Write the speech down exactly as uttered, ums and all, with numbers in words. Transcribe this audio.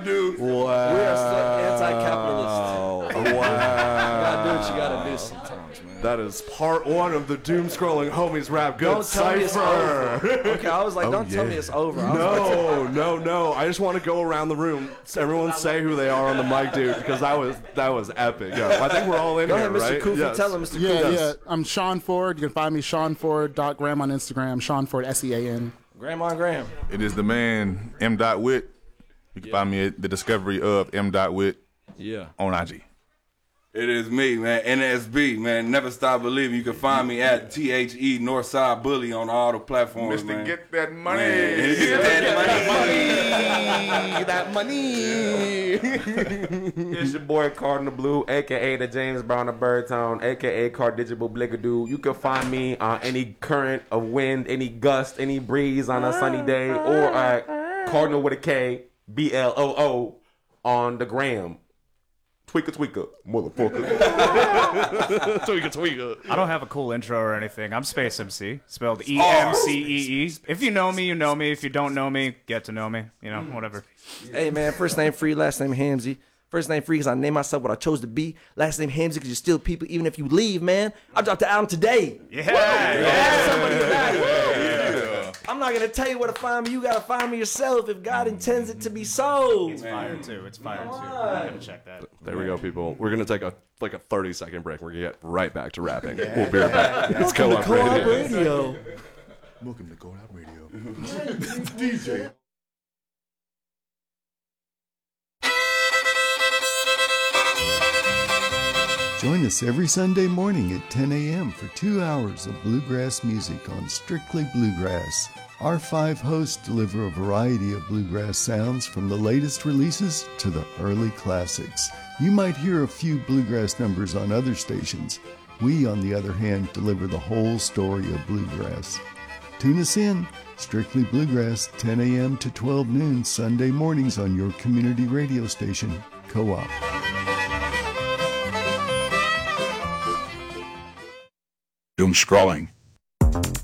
dude. Wow. We are so anti-capitalist. Wow. You gotta do what you gotta do sometimes, man. That is part one of the doom scrolling homies rap. Good Don't tell me it's over. cipher. Okay, I was like, Oh, don't tell yeah. me it's over. I was about to- No, no, no. I just want to go around the room. Everyone say who they are on the mic, dude, because that was that was epic. Yo, I think we're all in Go here, ahead, Mister right? Koofy. Yes. Tell him, Mister Yeah, Koofy. yeah. I'm Sean Ford. You can find me Sean Ford dot gram on Instagram. Sean Ford S E A N. Grandma and Graham. It is the man M. Dot Wit. You can find me at the discovery of M. Dot Wit Yeah. on I G. It is me, man. N S B, man. Never stop believing. You can find me at T H E Northside Bully on all the platforms, Mister man. Get That Money. Man, get that That money. money. It's your boy Cardinal Blue, aka the James Brown of Birdtown, aka Cardigible Bligadoo. You can find me on any current of wind, any gust, any breeze on a sunny day, or uh, Cardinal with a K, B L O O, on the gram. Tweaker, tweaker, motherfucker. Tweaker, tweaker. I don't have a cool intro or anything. I'm Space M C, spelled E M C E E. If you know me, you know me. If you don't know me, get to know me. You know, whatever. Hey, man, first name Free, last name Hamzy. First name Free because I named myself what I chose to be. Last name Hamzy because you're still people even if you leave, man. I dropped the album today. Yeah. Yeah, somebody about it. I'm not going to tell you where to find me. You got to find me yourself if God intends it to be so. It's fire, too. It's fire, too. I'm going to check that. There we go, people. We're gonna take a like a thirty second break. We're gonna get right back to rapping. We'll be right back. Let's go up radio. Radio. Welcome to Go Out Radio. D J. Join us every Sunday morning at ten a.m. for two hours of bluegrass music on Strictly Bluegrass. Our five hosts deliver a variety of bluegrass sounds from the latest releases to the early classics. You might hear a few bluegrass numbers on other stations. We, on the other hand, deliver the whole story of bluegrass. Tune us in, Strictly Bluegrass, ten a.m. to twelve noon, Sunday mornings on your community radio station, Co-op. Doom scrolling.